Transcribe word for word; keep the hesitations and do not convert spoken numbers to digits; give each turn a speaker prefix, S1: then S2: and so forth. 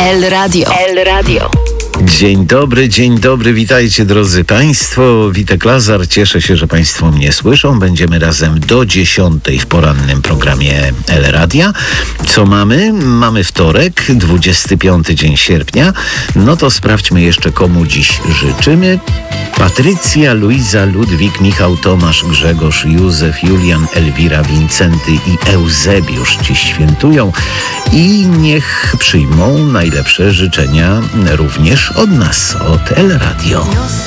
S1: El Radio. El Radio.
S2: Dzień dobry, dzień dobry, witajcie drodzy Państwo. Witek Lazar, cieszę się, że Państwo mnie słyszą. Będziemy razem do dziesiątej w porannym programie El Radia. Co mamy? Mamy wtorek, dwudziesty piąty dzień sierpnia. No to sprawdźmy jeszcze, komu dziś życzymy. Patrycja, Luiza, Ludwik, Michał, Tomasz, Grzegorz, Józef, Julian, Elwira, Wincenty i Eusebiusz dziś świętują i niech przyjmą najlepsze życzenia również od nas, od El Radio.